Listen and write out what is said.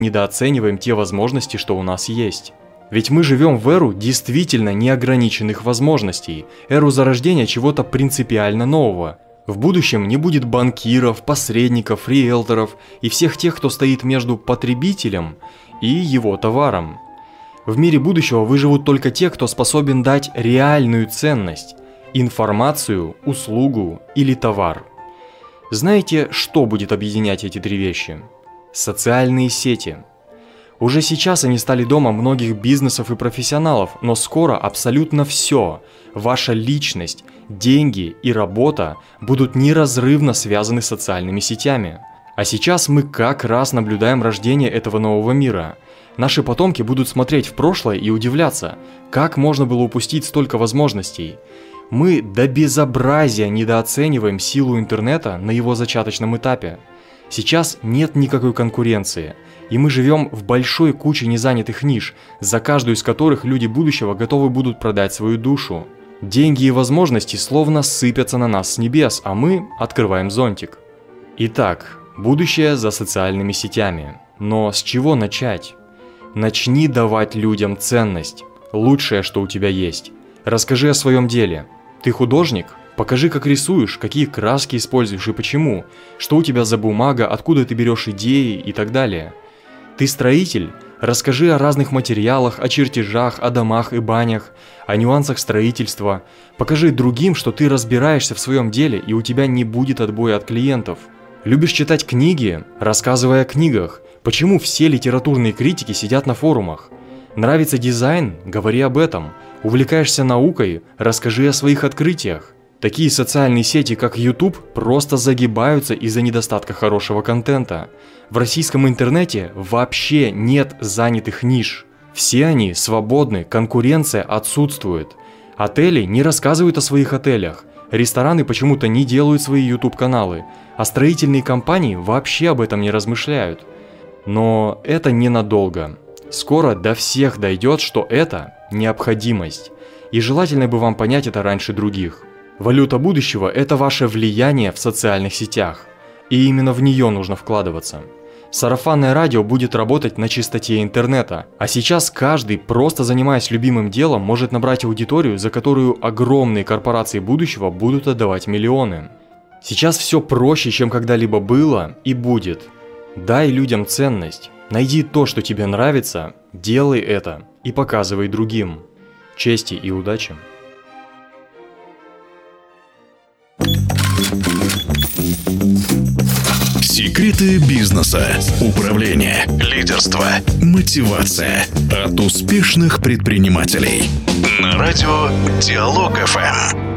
недооцениваем те возможности, что у нас есть. Ведь мы живем в эру действительно неограниченных возможностей, эру зарождения чего-то принципиально нового. В будущем не будет банкиров, посредников, риэлторов и всех тех, кто стоит между потребителем и его товаром. В мире будущего выживут только те, кто способен дать реальную ценность – информацию, услугу или товар. Знаете, что будет объединять эти три вещи? Социальные сети. Уже сейчас они стали домом многих бизнесов и профессионалов, но скоро абсолютно все – ваша личность, деньги и работа будут неразрывно связаны с социальными сетями. А сейчас мы как раз наблюдаем рождение этого нового мира. Наши потомки будут смотреть в прошлое и удивляться, как можно было упустить столько возможностей. Мы до безобразия недооцениваем силу интернета на его зачаточном этапе. Сейчас нет никакой конкуренции, и мы живем в большой куче незанятых ниш, за каждую из которых люди будущего готовы будут продать свою душу. Деньги и возможности словно сыпятся на нас с небес, а мы открываем зонтик. Итак, будущее за социальными сетями. Но с чего начать? Начни давать людям ценность, лучшее, что у тебя есть. Расскажи о своем деле. Ты художник? Покажи, как рисуешь, какие краски используешь и почему, что у тебя за бумага, откуда ты берешь идеи и так далее. Ты строитель? Расскажи о разных материалах, о чертежах, о домах и банях, о нюансах строительства. Покажи другим, что ты разбираешься в своем деле и у тебя не будет отбоя от клиентов. Любишь читать книги? Рассказывай о книгах. Почему все литературные критики сидят на форумах? Нравится дизайн? Говори об этом. Увлекаешься наукой? Расскажи о своих открытиях. Такие социальные сети, как YouTube, просто загибаются из-за недостатка хорошего контента. В российском интернете вообще нет занятых ниш. Все они свободны, конкуренция отсутствует. Отели не рассказывают о своих отелях. Рестораны почему-то не делают свои YouTube-каналы, а строительные компании вообще об этом не размышляют. Но это ненадолго. Скоро до всех дойдет, что это необходимость. И желательно бы вам понять это раньше других. Валюта будущего – это ваше влияние в социальных сетях. И именно в нее нужно вкладываться. Сарафанное радио будет работать на чистоте интернета. А сейчас каждый, просто занимаясь любимым делом, может набрать аудиторию, за которую огромные корпорации будущего будут отдавать миллионы. Сейчас все проще, чем когда-либо было и будет. Дай людям ценность. Найди то, что тебе нравится, делай это и показывай другим. Чести и удачи! Секреты бизнеса, управление, лидерство, мотивация от успешных предпринимателей. На радио Диалог ФМ.